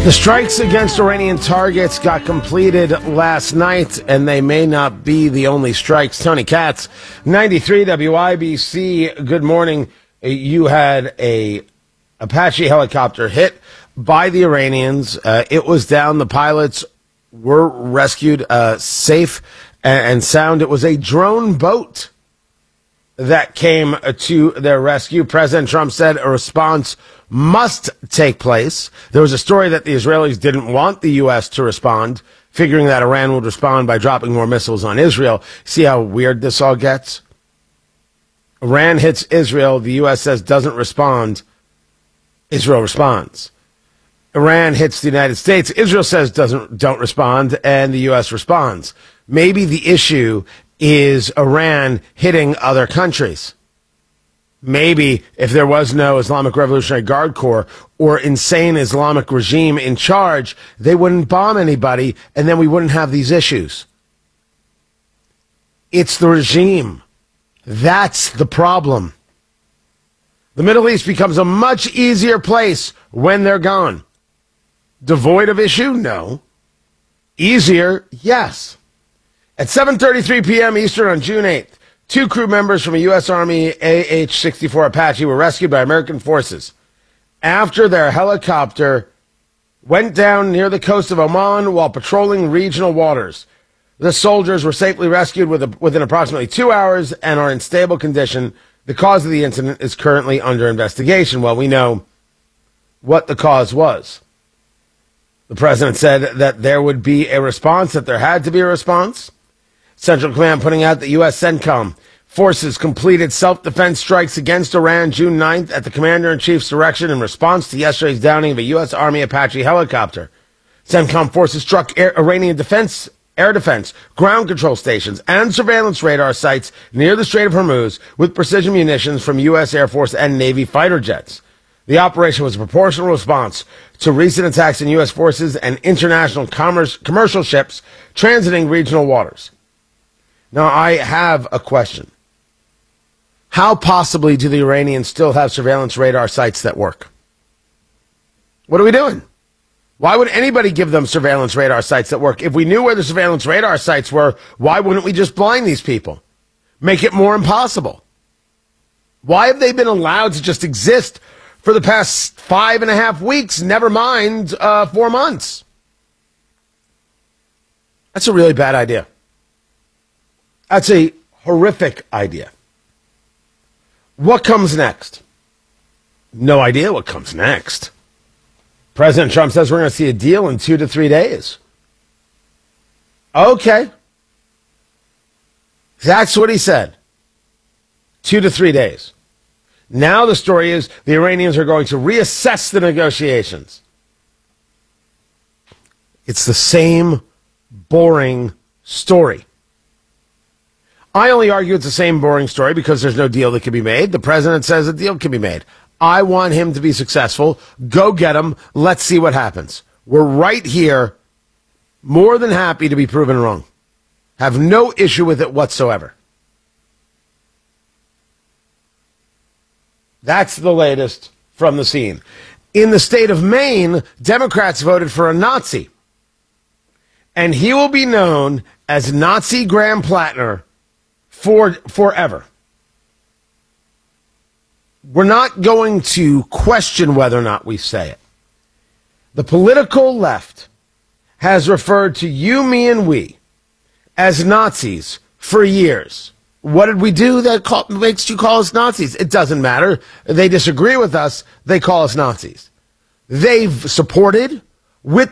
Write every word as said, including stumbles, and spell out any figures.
The strikes against Iranian targets got completed last night, and they may not be the only strikes. Tony Katz, ninety-three W I B C. Good morning. You had a Apache helicopter hit by the Iranians. Uh, it was down. The pilots were rescued uh, safe and, and sound. It was a drone boat that came to their rescue. President Trump said a response must take place. There was a story that the Israelis didn't want the U S to respond, figuring that Iran would respond by dropping more missiles on Israel. See how weird this all gets? Iran hits Israel. The U S says doesn't respond. Israel responds. Iran hits the United States. Israel says doesn't don't respond, and the U S responds. Maybe the issue is Iran hitting other countries. Maybe if there was no Islamic Revolutionary Guard Corps or insane Islamic regime in charge, they wouldn't bomb anybody, and then we wouldn't have these issues. It's the regime. That's the problem. The Middle East becomes a much easier place when they're gone. Devoid of issue? No. Easier? Yes. At seven thirty-three p.m. Eastern on June eighth, two crew members from a U S Army A H sixty-four Apache were rescued by American forces after their helicopter went down near the coast of Oman while patrolling regional waters. The soldiers were safely rescued with a, within approximately two hours and are in stable condition. The cause of the incident is currently under investigation. Well, we know what the cause was. The president said that there would be a response, that there had to be a response. Central Command putting out that U S CENTCOM forces completed self-defense strikes against Iran June ninth at the Commander-in-Chief's direction in response to yesterday's downing of a U S Army Apache helicopter. CENTCOM forces struck air, Iranian defense, air defense, ground control stations, and surveillance radar sites near the Strait of Hormuz with precision munitions from U S Air Force and Navy fighter jets. The operation was a proportional response to recent attacks on U S forces and international commerce, commercial ships transiting regional waters. Now, I have a question. How possibly do the Iranians still have surveillance radar sites that work? What are we doing? Why would anybody give them surveillance radar sites that work? If we knew where the surveillance radar sites were, why wouldn't we just blind these people? Make it more impossible. Why have they been allowed to just exist for the past five and a half weeks, never mind uh, four months? That's a really bad idea. That's a horrific idea. What comes next? No idea what comes next. President Trump says we're going to see a deal in two to three days. Okay. That's what he said. Two to three days. Now the story is the Iranians are going to reassess the negotiations. It's the same boring story. I only argue it's the same boring story because there's no deal that can be made. The president says a deal can be made. I want him to be successful. Go get him. Let's see what happens. We're right here, more than happy to be proven wrong. Have no issue with it whatsoever. That's the latest from the scene. In the state of Maine, Democrats voted for a Nazi. And he will be known as Nazi Graham Plattner for forever. We're not going to question whether or not we say it. The political left has referred to you, me, and we as Nazis for years. What did we do that call, makes you call us Nazis? It doesn't matter. They disagree with us. They call us Nazis. They've supported with